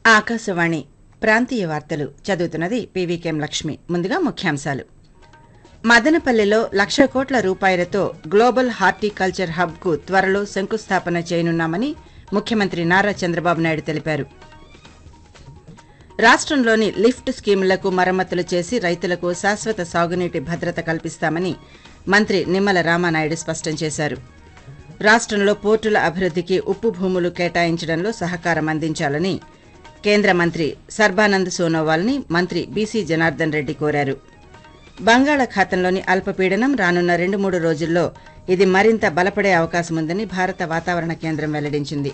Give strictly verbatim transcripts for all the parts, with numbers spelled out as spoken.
ఆకాశవాణి ప్రాంతీయ వార్తలు చదువుతున్నది పీవీకేం లక్ష్మి. ముందుగా ముఖ్యాంశాలు. మదనపల్లెలో లక్ష కోట్ల రూపాయలతో గ్లోబల్ హార్టికల్చర్ హబ్ కు త్వరలో శంకుస్థాపన చేయనున్నామని ముఖ్యమంత్రి నారా చంద్రబాబు నాయుడు తెలిపారు. రాష్ట్రంలోని లిఫ్ట్ స్కీములకు మరమ్మతులు చేసి రైతులకు శాశ్వత సాగునీటి భద్రత కల్పిస్తామని మంత్రి నిమ్మల రామానాయుడు స్పష్టం చేశారు. రాష్ట్రంలో పోర్టుల అభివృద్ధికి ఉప్పు భూములు కేటాయించడంలో సహకారం అందించాలని కేంద్ర మంత్రి సర్బానంద్ సోనోవాల్ని మంత్రి బీసీ జనార్దన్ రెడ్డి కోరారు. బంగాళాఖాతంలోని అల్పపీడనం రానున్న రెండు మూడు రోజుల్లో ఇది మరింత బలపడే అవకాశముందని భారత వాతావరణ కేంద్రం వెల్లడించింది.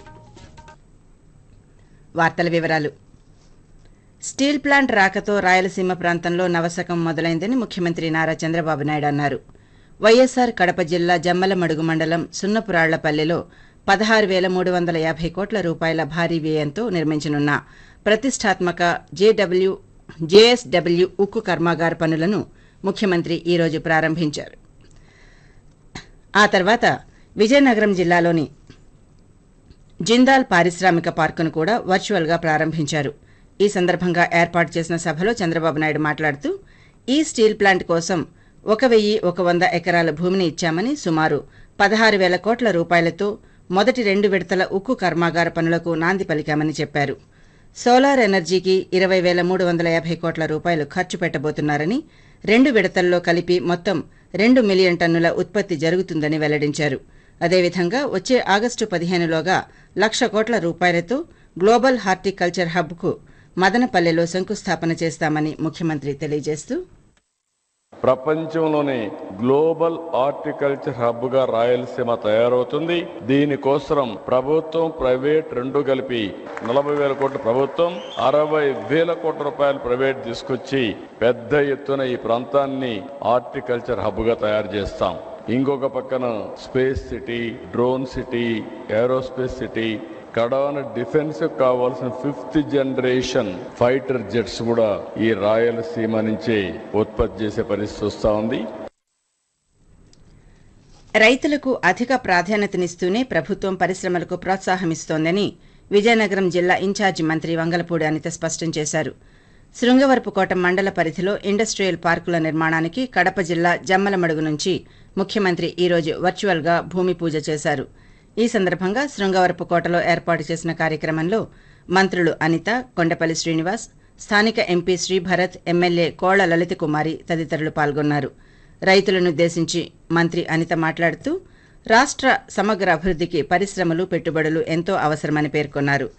వార్తల వివరాలు. స్టీల్ ప్లాంట్ రాకతో రాయలసీమ ప్రాంతంలో నవశకం మొదలైందని ముఖ్యమంత్రి నారా చంద్రబాబు నాయుడు అన్నారు. వైఎస్సార్ కడప జిల్లా జమ్మలమడుగు మండలం సున్నపురాళ్లపల్లెలో పదహారు వేల మూడు వందల యాభై కోట్ల రూపాయల భారీ వ్యయంతో నిర్మించనున్న ప్రతిష్టాత్మక జేడబ్ల్యూ జేఎస్డబ్ల్యూ ఉక్కు కర్మాగార పనులను ముఖ్యమంత్రి ఈ రోజు ప్రారంభించారు. ఆ తర్వాత విజయనగరం జిల్లాలోని జిందాల్ పారిశ్రామిక పార్కును కూడా వర్చువల్గా ప్రారంభించారు. ఈ సందర్భంగా ఏర్పాటు చేసిన సభలో చంద్రబాబు నాయుడు మాట్లాడుతూ ఈ స్టీల్ ప్లాంట్ కోసం ఒక వెయ్యి ఒక వంద ఎకరాల భూమిని ఇచ్చామని, సుమారు పదహారు వేల కోట్ల రూపాయలతో మొదటి రెండు విడతల ఉక్కు కర్మాగార పనులకు నాంది పలికామని చెప్పారు. సోలార్ ఎనర్జీకి ఇరవై వేల మూడు వందల యాభై కోట్ల రూపాయలు ఖర్చు పెట్టబోతున్నారని, రెండు విడతల్లో కలిపి మొత్తం రెండు మిలియన్ టన్నుల ఉత్పత్తి జరుగుతుందని వెల్లడించారు. అదేవిధంగా వచ్చే ఆగస్టు పదిహేనులోగా లక్ష కోట్ల రూపాయలతో గ్లోబల్ హార్టికల్చర్ హబ్కు మదనపల్లెలో శంకుస్థాపన చేస్తామని ముఖ్యమంత్రి తెలియజేస్తూ, ప్రపంచంలోనే గ్లోబల్ హార్టికల్చర్ హబ్ గా రాయలసీమ తయారవుతుంది. దీనికోసం ప్రభుత్వం, ప్రైవేట్ రెండు కలిపి నలభై వేల కోట్ల ప్రభుత్వం, అరవై వేల కోట్ల రూపాయలు ప్రైవేట్ తీసుకొచ్చి పెద్ద ఎత్తున ఈ ప్రాంతాన్ని హార్టికల్చర్ హబ్ గా తయారు చేస్తాం. ఇంకొక పక్కన space city, drone city, aerospace city, కడాన డిఫెన్స్ కావాల్సిన ఫిఫ్త్ జనరేషన్ ఫైటర్ జెట్స్ కూడా ఈ రాయలసీమ నుంచే ఉత్పత్తి చేసే పరిస్థితి వస్తా ఉంది. రైతులకు అధిక ప్రాధాన్యతనిస్తూనే ప్రభుత్వం పరిశ్రమలకు ప్రోత్సాహమిస్తోందని విజయనగరం జిల్లా ఇన్ఛార్జి మంత్రి వంగలపూడి అనిత స్పష్టం చేశారు. శృంగవరపుకోట మండల పరిధిలో ఇండస్ట్రియల్ పార్కుల నిర్మాణానికి కడప జిల్లా జమ్మలమడుగు నుంచి ముఖ్యమంత్రి ఈ రోజు వర్చువల్గా భూమి పూజ చేశారు. ఈ సందర్భంగా శృంగవరపుకోటలో ఏర్పాటు చేసిన కార్యక్రమంలో మంత్రులు అనిత, కొండపల్లి శ్రీనివాస్, స్థానిక ఎంపీ శ్రీభరత్, ఎమ్మెల్యే కోళ్ల లలిత కుమారి తదితరులు పాల్గొన్నారు. రైతులనుద్దేశించి మంత్రి అనిత మాట్లాడుతూ రాష్ట్ర సమగ్ర అభివృద్ధికి పరిశ్రమలు, పెట్టుబడులు ఎంతో అవసరమని పేర్కొన్నారు.